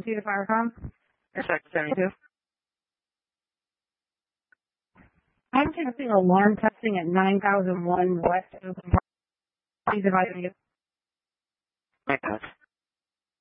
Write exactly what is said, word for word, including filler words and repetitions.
seventy-two to Firecom? Sector seventy-two. I'm testing alarm testing at nine thousand one West Oakland Park. Please advise me. My pass.